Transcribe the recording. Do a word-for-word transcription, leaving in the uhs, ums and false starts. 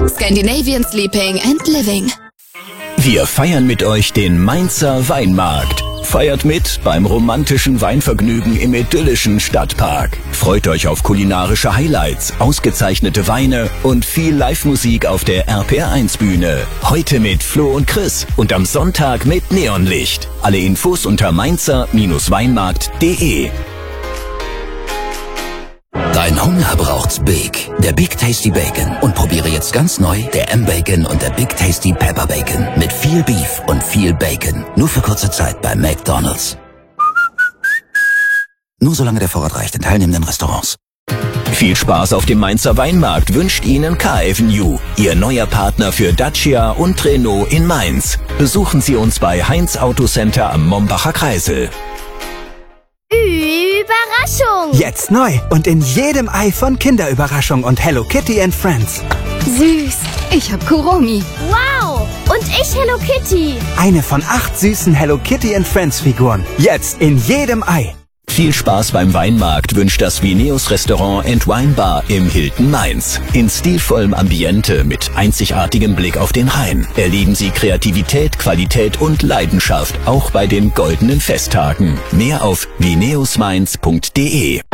Scandinavian Sleeping and Living. Wir feiern mit euch den Mainzer Weinmarkt. Feiert mit beim romantischen Weinvergnügen im idyllischen Stadtpark. Freut euch auf kulinarische Highlights, ausgezeichnete Weine und viel Live-Musik auf der R P R eins Bühne. Heute mit Flo und Chris und am Sonntag mit Neonlicht. Alle Infos unter mainzer Weinmarkt punkt de. Dein Hunger braucht's Big. Der Big Tasty Bacon. Und probiere jetzt ganz neu der M-Bacon und der Big Tasty Pepper Bacon. Mit viel Beef und viel Bacon. Nur für kurze Zeit bei McDonald's. Nur solange der Vorrat reicht in teilnehmenden Restaurants. Viel Spaß auf dem Mainzer Weinmarkt wünscht Ihnen Car-Avenue, Ihr neuer Partner für Dacia und Renault in Mainz. Besuchen Sie uns bei Heinz Autocenter am Mombacher Kreisel. Überraschung! Jetzt neu und in jedem Ei von Kinderüberraschung und Hello Kitty and Friends. Süß. Ich hab Kuromi. Wow! Und ich Hello Kitty. Eine von acht süßen Hello Kitty and Friends Figuren. Jetzt in jedem Ei. Viel Spaß beim Weinmarkt wünscht das Vineus Restaurant and Wine Bar im Hilton Mainz. In stilvollem Ambiente mit einzigartigem Blick auf den Rhein erleben Sie Kreativität, Qualität und Leidenschaft, auch bei den goldenen Festtagen. Mehr auf vineus mainz punkt de.